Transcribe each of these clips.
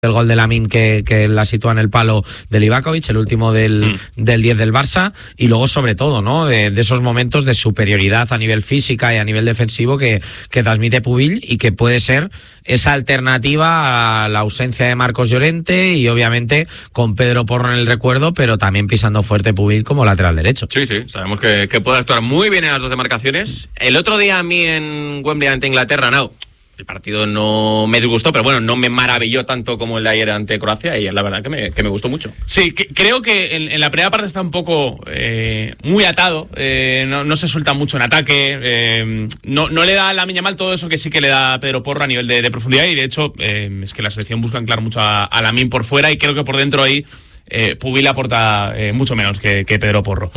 el gol de Lamine que la sitúa en el palo de Livakovic, el último del 10 del Barça, y luego sobre todo, ¿no? De esos momentos de superioridad a nivel física y a nivel defensivo que transmite Pubil y que puede ser esa alternativa a la ausencia de Marcos Llorente y obviamente con Pedro Porro en el recuerdo, pero también pisando fuerte Pubil como lateral derecho. Sí, sabemos que puede actuar muy bien en las dos demarcaciones. El otro día a mí en Wembley ante Inglaterra, el partido no me disgustó, pero bueno, no me maravilló tanto como el de ayer ante Croacia y la verdad que me gustó mucho. Sí, creo que en la primera parte está un poco muy atado, no se suelta mucho en ataque, no le da a Lamine Yamal todo eso que sí que le da a Pedro Porro a nivel de profundidad, y de hecho es que la selección busca anclar mucho a Lamine por fuera, y creo que por dentro ahí Pubil aporta mucho menos que Pedro Porro.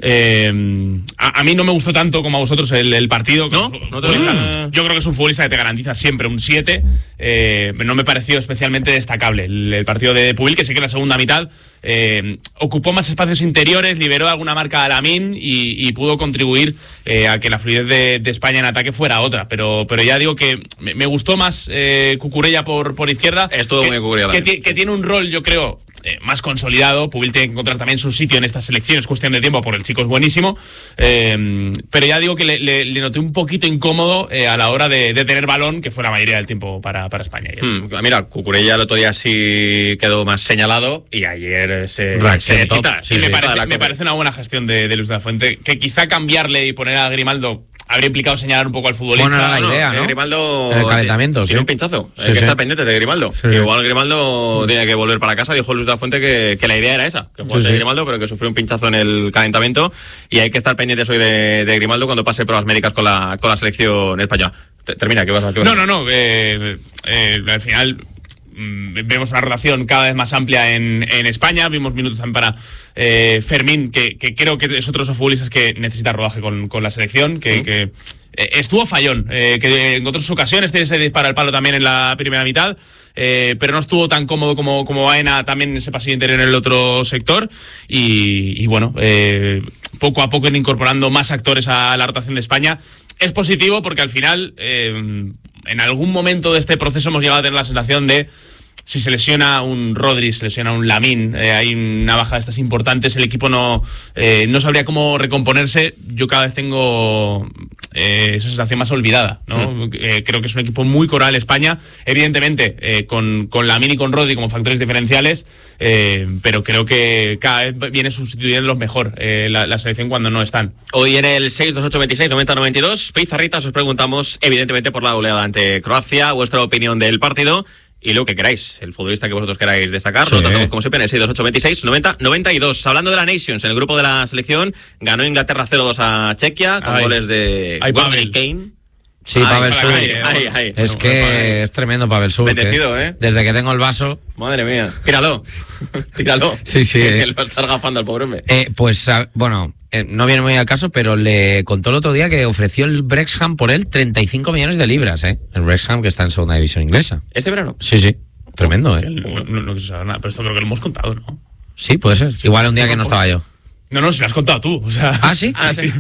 A mí no me gustó tanto como a vosotros el partido. ¿No te gusta? Yo creo que es un futbolista que te garantiza siempre un 7. No me pareció especialmente destacable el partido de Pubil, que sí que en la segunda mitad ocupó más espacios interiores, liberó alguna marca a Lamine y pudo contribuir a que la fluidez de España en ataque fuera otra. Pero ya digo que me gustó más Cucurella por izquierda. Estuvo muy Cucurella que tiene un rol, yo creo, más consolidado. Pubil tiene que encontrar también su sitio en esta selección, es cuestión de tiempo porque el chico es buenísimo, pero ya digo que le noté un poquito incómodo a la hora de tener balón, que fue la mayoría del tiempo para España. Mira, Cucurella el otro día sí quedó más señalado y ayer se quita. Sí, me parece una buena gestión de Luis de la Fuente, que quizá cambiarle y poner a Grimaldo habría implicado señalar un poco al futbolista. Bueno, era la idea, ¿no? Grimaldo el calentamiento, tiene un pinchazo. Hay que estar pendiente de Grimaldo. Sí. Igual Grimaldo tiene que volver para casa. Dijo Luis de la Fuente que la idea era esa, que jugase Grimaldo, pero que sufrió un pinchazo en el calentamiento, y hay que estar pendientes hoy de Grimaldo cuando pase pruebas médicas con la selección española. Termina, ¿qué vas a...? No. Al final vemos una rotación cada vez más amplia en España. Vimos minutos también para Fermín, que creo que es otro de esos futbolistas que necesita rodaje con la selección, que estuvo fallón, que en otras ocasiones tiene ese disparo al palo también en la primera mitad, pero no estuvo tan cómodo como Baena también en ese pasillo interior en el otro sector, y bueno, poco a poco ir incorporando más actores a la rotación de España. Es positivo porque al final en algún momento de este proceso hemos llegado a tener la sensación de, si se lesiona un Rodri, se lesiona un Lamine, hay una baja de estas importantes, el equipo no sabría cómo recomponerse. Yo cada vez tengo esa sensación más olvidada, ¿no? Creo que es un equipo muy coral España, evidentemente con Lamine y con Rodri como factores diferenciales, pero creo que cada vez viene sustituyendo los mejor la selección cuando no están. Hoy en el 628269092, Pizarritas, os preguntamos evidentemente por la goleada ante Croacia, vuestra opinión del partido y lo que queráis, el futbolista que vosotros queráis destacar. Lo tratamos como siempre en el 628269092. Hablando de la Nations, en el grupo de la selección ganó Inglaterra 0-2 a Chequia con goles de Pavel Kane. Sí, Pavel Such. Es que es tremendo Pavel Such. Bendecido, Desde que tengo el vaso. Madre mía. Tíralo. Sí. Que lo está gafando al pobre hombre. No viene muy al caso, pero le contó el otro día que ofreció el Wrexham por él 35 millones de libras, El Wrexham, que está en segunda división inglesa. ¿Este verano? Sí. Tremendo, No quiso saber nada, pero esto creo que lo hemos contado, ¿no? Sí, puede ser. Igual un día que no estaba yo. No, si lo has contado tú, o sea... ¿Ah, sí? Sí.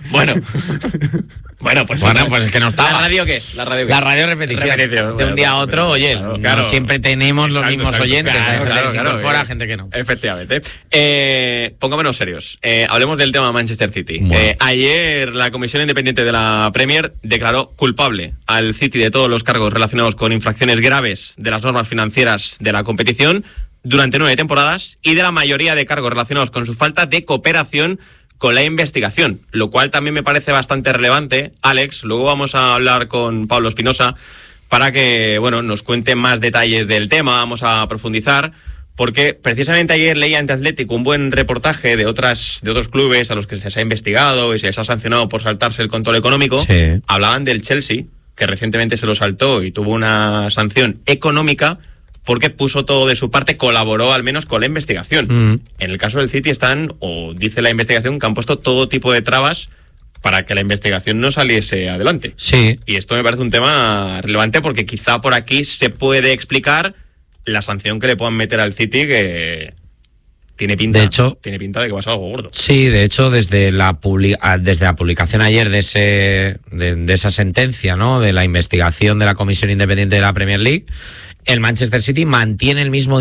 Bueno, pues es que no estaba. ¿La radio qué? La radio repetición. De un día a otro, oye, claro, no siempre tenemos los mismos oyentes. Claro, gente que no. Efectivamente. Pongámonos serios. Hablemos del tema Manchester City. Bueno. Ayer la Comisión Independiente de la Premier declaró culpable al City de todos los cargos relacionados con infracciones graves de las normas financieras de la competición durante 9 temporadas y de la mayoría de cargos relacionados con su falta de cooperación con la investigación, lo cual también me parece bastante relevante. Alex, luego vamos a hablar con Pablo Espinosa para que nos cuente más detalles del tema, vamos a profundizar, porque precisamente ayer leí ante Atlético un buen reportaje de otros clubes a los que se les ha investigado y se les ha sancionado por saltarse el control económico. Sí. Hablaban del Chelsea, que recientemente se lo saltó y tuvo una sanción económica porque puso todo de su parte, colaboró al menos con la investigación. En el caso del City dice la investigación, que han puesto todo tipo de trabas para que la investigación no saliese adelante. Sí. Y esto me parece un tema relevante porque quizá por aquí se puede explicar la sanción que le puedan meter al City, que tiene pinta de que va a ser algo gordo. Sí, de hecho, desde la publicación ayer de esa sentencia, ¿no?, de la investigación de la Comisión Independiente de la Premier League, el Manchester City mantiene el mismo